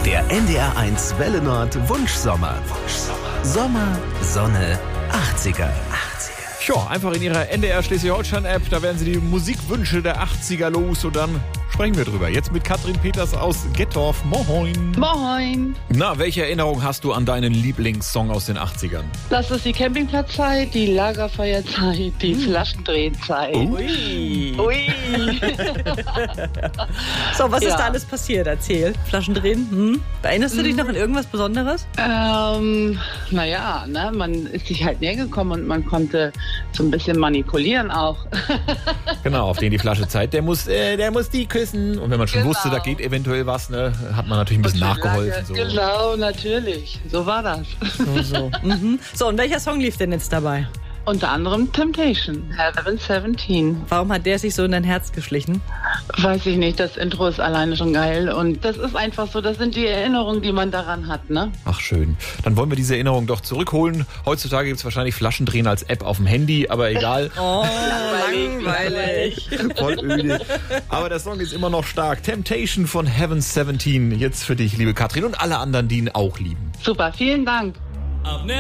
Der NDR1 Welle Nord Wunschsommer. Sommer, Sonne, 80er. Ja, einfach in ihrer NDR Schleswig-Holstein-App, da werden Sie die Musikwünsche der 80er los und dann sprechen wir drüber. Jetzt mit Katrin Peters aus Gettorf. Moin. Moin. Na, welche Erinnerung hast du an deinen Lieblingssong aus den 80ern? Das ist die Campingplatzzeit, die Lagerfeuerzeit, die Flaschendrehzeit. Ui. Ui. So, was ist Ja. da alles passiert? Erzähl. Flaschendrehen? Erinnerst du dich noch an irgendwas Besonderes? Naja, ne, man ist sich halt näher gekommen und man konnte so ein bisschen manipulieren auch. Genau, auf den die Flasche Zeit. Der muss die küssen. Und wenn man schon Genau. wusste, da geht eventuell was, ne, hat man natürlich ein bisschen nachgeholfen. So. Genau, natürlich. So war das. So, und welcher Song lief denn jetzt dabei? Unter anderem Temptation, Heaven 17. Warum hat der sich so in dein Herz geschlichen? Weiß ich nicht, das Intro ist alleine schon geil. Und das ist einfach so, das sind die Erinnerungen, die man daran hat, ne? Ach schön. Dann wollen wir diese Erinnerung doch zurückholen. Heutzutage gibt es wahrscheinlich Flaschendrehen als App auf dem Handy, aber egal. Oh, langweilig. Voll öde. Aber der Song ist immer noch stark. Temptation von Heaven 17. Jetzt für dich, liebe Katrin, und alle anderen, die ihn auch lieben. Super, vielen Dank.